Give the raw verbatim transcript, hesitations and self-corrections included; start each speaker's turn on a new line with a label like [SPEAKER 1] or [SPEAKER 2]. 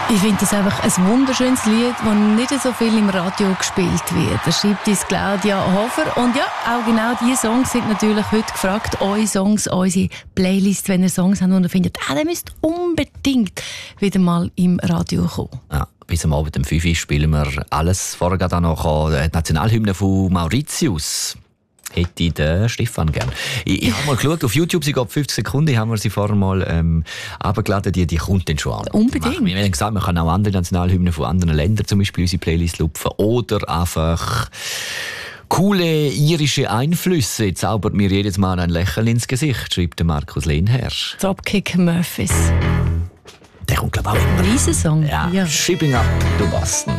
[SPEAKER 1] Ich finde das einfach ein wunderschönes Lied, das nicht so viel im Radio gespielt wird. Das schreibt uns Claudia Hofer. Und ja, auch genau diese Songs sind natürlich heute gefragt. Eure Songs, unsere Playlist, wenn ihr Songs habt und ihr findet, ah, der müsst unbedingt wieder mal im Radio kommen.
[SPEAKER 2] Ja, bis am Abend um fünf Uhr spielen wir alles. Vorher geht auch noch die Nationalhymne von Mauritius. Hätte ich den Stefan gern. Ich, ich habe mal geschaut, auf YouTube, sie geht fünfzig Sekunden, haben wir sie vorher mal ähm, runtergeladen, die, die kommt dann schon an.
[SPEAKER 1] Unbedingt.
[SPEAKER 2] Wir haben gesagt, man kann auch andere Nationalhymnen von anderen Ländern zum Beispiel in unsere Playlist lupfen oder einfach coole irische Einflüsse. Zaubert mir jedes Mal ein Lächeln ins Gesicht, schreibt der Markus Lehnherr.
[SPEAKER 1] Dropkick Murphys.
[SPEAKER 2] Der kommt, glaube ich, auch immer.
[SPEAKER 1] Riesensong.
[SPEAKER 2] Ja,
[SPEAKER 1] ja.
[SPEAKER 2] Shipping Up to Boston.